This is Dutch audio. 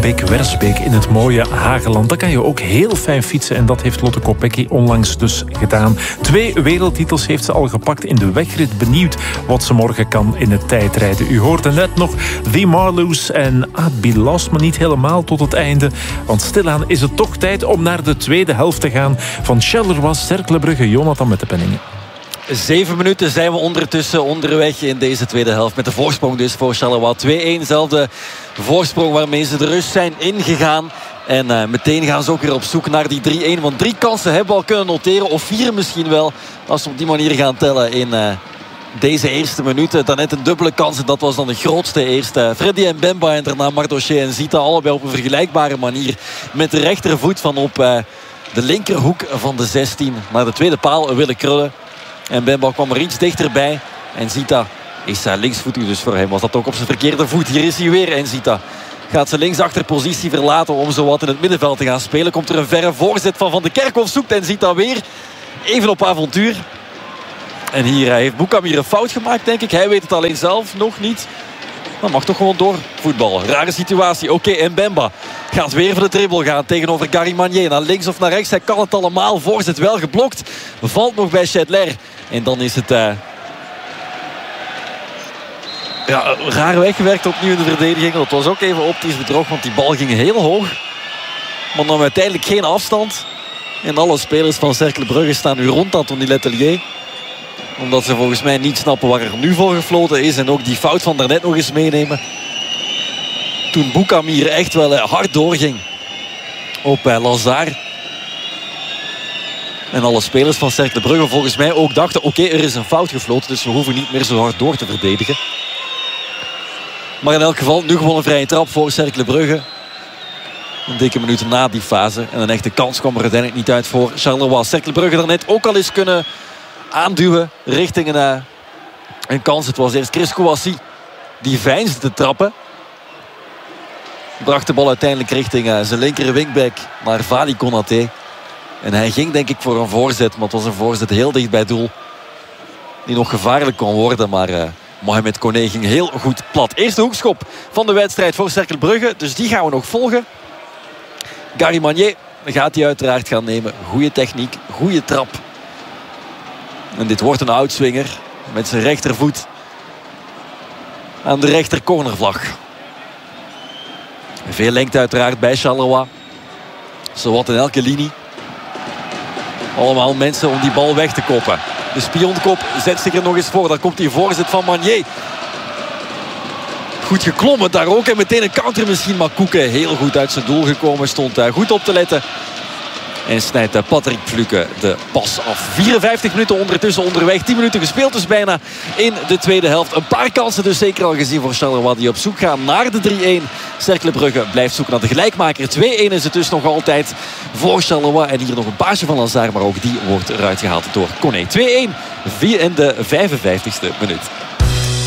Molenbeek-Wersbeek in het mooie Hageland. Daar kan je ook heel fijn fietsen en dat heeft Lotte Kopecky onlangs dus gedaan. 2 wereldtitels heeft ze al gepakt in de wegrit. Benieuwd wat ze morgen kan in het tijdrijden. U hoorde net nog The Marloes en Be Lost, maar niet helemaal tot het einde. Want stilaan is het toch tijd om naar de tweede helft te gaan van Charleroi-Cercle Brugge. Jonathan met de penningen. 7 minuten zijn we ondertussen onderweg in deze tweede helft. Met de voorsprong dus voor Charleroi. 2-1, zelfde voorsprong waarmee ze de rust zijn ingegaan. En meteen gaan ze ook weer op zoek naar die 3-1. Want 3 kansen hebben we al kunnen noteren. Of 4 misschien wel. Als we op die manier gaan tellen in deze eerste minuten. Daarnet een dubbele kans. En dat was dan de grootste eerste. Freddy en Mbemba en daarna Mardoché en Zita. Allebei op een vergelijkbare manier. Met de rechtervoet van op de linkerhoek van de 16. Naar de tweede paal willen krullen. En Mbemba kwam er iets dichterbij. En Zita is linksvoetig, dus voor hem was dat ook op zijn verkeerde voet. Hier is hij weer en Zita gaat zijn linksachterpositie verlaten om zo wat in het middenveld te gaan spelen. Komt er een verre voorzet van de Kerkhoff, zoekt en Zita weer even op avontuur. En hier heeft Boukamir een fout gemaakt, denk ik. Hij weet het alleen zelf nog niet. Maar mag toch gewoon door voetballen. Rare situatie. Oké, Mbemba gaat weer voor de dribbel gaan tegenover Gary Magnier. Naar links of naar rechts. Hij kan het allemaal. Voorzet wel geblokt. Valt nog bij Chedler. En dan is het raar weggewerkt opnieuw in de verdediging. Dat was ook even optisch bedrog. Want die bal ging heel hoog. Maar nam uiteindelijk geen afstand. En alle spelers van Cercle Brugge staan nu rond Anthony Letelier. Omdat ze volgens mij niet snappen waar er nu voor gefloten is. En ook die fout van daarnet nog eens meenemen. Toen Boukamir echt wel hard doorging op Lazare. En alle spelers van Cercle Brugge volgens mij ook dachten... Oké, er is een fout gefloten, dus we hoeven niet meer zo hard door te verdedigen. Maar in elk geval nu gewoon een vrije trap voor Cercle Brugge. Een dikke minuut na die fase. En een echte kans kwam er uiteindelijk niet uit voor Charleroi. Cercle Brugge daarnet ook al eens kunnen aanduwen richting een kans. Het was eerst Chris Kouassi die veinsde te trappen. Bracht de bal uiteindelijk richting zijn linker wingback naar Fadi Konaté. En hij ging denk ik voor een voorzet. Maar het was een voorzet heel dicht bij doel. Die nog gevaarlijk kon worden. Maar Mohamed Koné ging heel goed plat. Eerste hoekschop van de wedstrijd voor Cercle Brugge. Dus die gaan we nog volgen. Gary Magnier gaat die uiteraard gaan nemen. Goede techniek, goede trap. En dit wordt een oudswinger met zijn rechtervoet aan de rechter cornervlag. Veel lengte uiteraard bij Charleroi. Zowat in elke linie. Allemaal mensen om die bal weg te koppen. De spionkop zet zich er nog eens voor. Dan komt die voorzet van Magnier. Goed geklommen daar ook. En meteen een counter misschien. Maar Koeken heel goed uit zijn doel gekomen. Stond goed op te letten. En snijdt Patrick Fluke de pas af. 54 minuten ondertussen onderweg. 10 minuten gespeeld dus bijna in de tweede helft. Een paar kansen dus zeker al gezien voor Charleroi. Die op zoek gaan naar de 3-1. Cercle Brugge blijft zoeken naar de gelijkmaker. 2-1 is het dus nog altijd voor Charleroi. En hier nog een paasje van Lazare. Maar ook die wordt eruit gehaald door Koné. 2-1 in de 55ste minuut.